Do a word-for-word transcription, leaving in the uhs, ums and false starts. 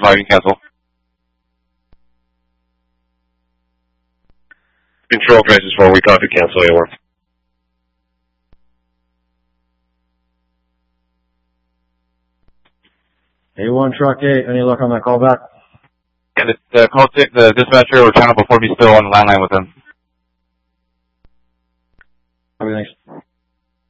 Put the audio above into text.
five, you can cancel. Control Crisis four, we copy cancel A one. A one Truck eight, any luck on that call back? And the, the call t- the dispatcher or channel before me still on the landline with him. Copy, thanks.